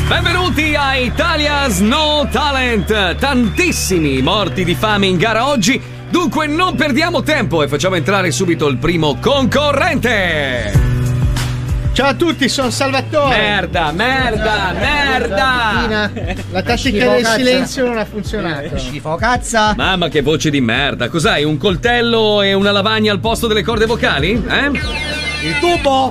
Benvenuti a Italia's No Talent. Tantissimi morti di fame in gara oggi, dunque non perdiamo tempo e facciamo entrare subito il primo concorrente. Ciao a tutti, sono Salvatore. Merda. La tattica del silenzio non ha funzionato. Schifo cazza. Mamma che voce di merda. Cos'hai, un coltello e una lavagna al posto delle corde vocali? Il tubo.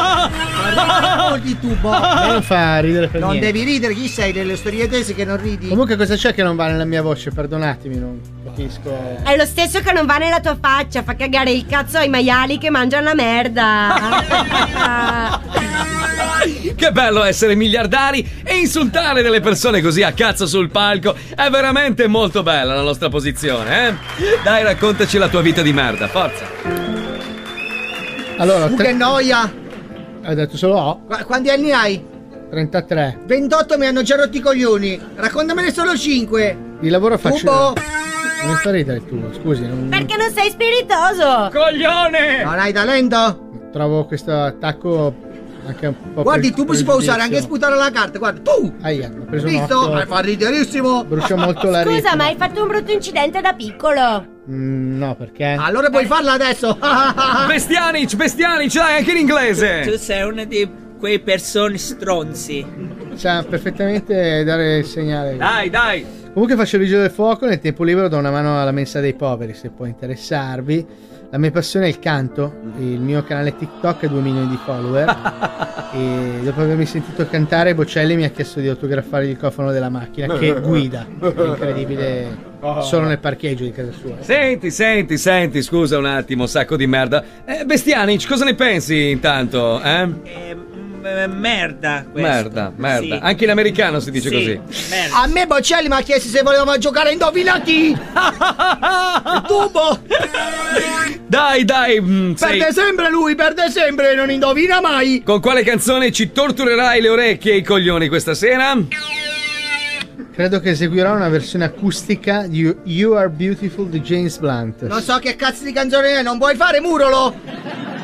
Il tubo. Non fa ridere per Non niente. devi ridere, chi sei delle storie tese che non ridi? Comunque cosa c'è che non va nella mia voce? Perdonatemi, non capisco. È lo stesso che non va nella tua faccia, fa cagare il cazzo ai maiali che mangiano la merda. Che bello essere miliardari e insultare delle persone così a cazzo sul palco. È veramente molto bella la nostra posizione, eh? Dai, raccontaci la tua vita di merda, forza. Allora, Che noia. hai detto solo O? Quanti anni hai? 33. 28, mi hanno già rotti i coglioni. Raccontamene solo 5. Di lavoro faccio. Tubo. Non fa ridere il tubo, scusi. Perché non sei spiritoso? Coglione! Non hai talento? Trovo questo attacco anche un po'. Guardi, il tubo si può usare anche sputare la carta. Guarda, tu. Aia, ho preso un Visto? occhio. Fa riderissimo. Brucia molto la Scusa, retina. ma hai fatto un brutto incidente da piccolo. No, perché? Allora puoi farla adesso. Bestianic, dai, anche in inglese! Tu sei una di quei persone stronzi. Sa perfettamente dare il segnale. Dai! Comunque faccio il vigile del fuoco, nel tempo libero do una mano alla mensa dei poveri, se può interessarvi. La mia passione è il canto, il mio canale TikTok ha 2 milioni di follower e dopo avermi sentito cantare Bocelli mi ha chiesto di autografare il cofano della macchina che guida, è incredibile, solo nel parcheggio di casa sua. Senti, scusa un attimo, sacco di merda. Bestianic, cosa ne pensi intanto, Merda questo. Merda. Sì. Anche in americano si dice Sì, così. merda. A me Bocelli mi ha chiesto se volevamo giocare a Indovina chi. Il tubo. Dai, Perde sempre lui, perde sempre, non indovina mai. Con quale canzone ci torturerai le orecchie e i coglioni questa sera? Credo che eseguirò una versione acustica di You Are Beautiful di James Blunt. Non so che cazzo di canzone è, non vuoi fare Murolo?